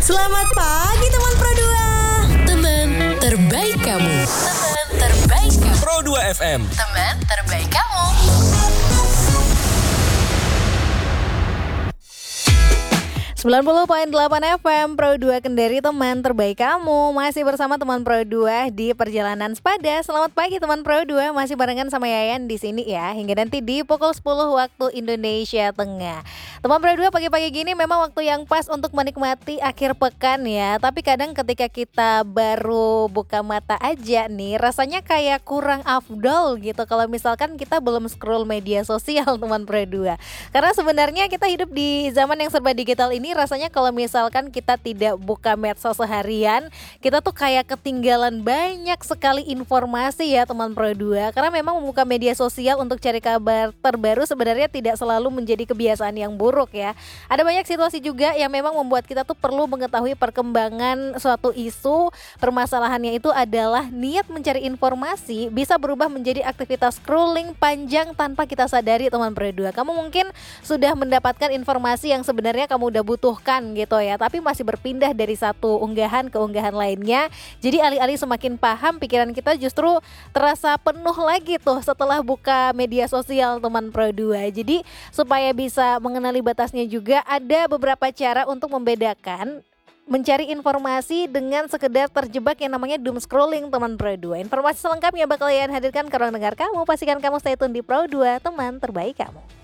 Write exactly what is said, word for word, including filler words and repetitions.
Selamat pagi teman Pro dua. Teman terbaik kamu. Teman terbaik kamu. Pro dua F M. Teman terbaik kamu. sembilan puluh koma delapan F M Pro dua Kendari, teman terbaik kamu. Masih bersama teman Pro dua di perjalanan sepada. Selamat pagi teman Pro dua, masih barengan sama Yayan di sini ya, hingga nanti di pukul sepuluh waktu Indonesia Tengah. Teman Pro dua, pagi-pagi gini memang waktu yang pas untuk menikmati akhir pekan ya. Tapi kadang ketika kita baru buka mata aja nih, rasanya kayak kurang afdol gitu kalau misalkan kita belum scroll media sosial teman Pro dua. Karena sebenarnya kita hidup di zaman yang serba digital ini, rasanya kalau misalkan kita tidak buka medsos seharian, kita tuh kayak ketinggalan banyak sekali informasi ya teman Pro dua. Karena memang membuka media sosial untuk cari kabar terbaru sebenarnya tidak selalu menjadi kebiasaan yang buruk ya. Ada banyak situasi juga yang memang membuat kita tuh perlu mengetahui perkembangan suatu isu. Permasalahannya itu adalah niat mencari informasi bisa berubah menjadi aktivitas scrolling panjang tanpa kita sadari teman Pro dua. Kamu mungkin sudah mendapatkan informasi yang sebenarnya kamu udah butuh butuhkan gitu ya, tapi masih berpindah dari satu unggahan ke unggahan lainnya. Jadi alih-alih semakin paham, pikiran kita justru terasa penuh lagi tuh setelah buka media sosial teman Pro dua. Jadi supaya bisa mengenali batasnya juga, ada beberapa cara untuk membedakan mencari informasi dengan sekedar terjebak yang namanya doom scrolling teman Pro dua. Informasi selengkapnya bakal Yayan hadirkan ke ruang dengar kamu. Pastikan kamu stay tune di Pro dua, teman terbaik kamu.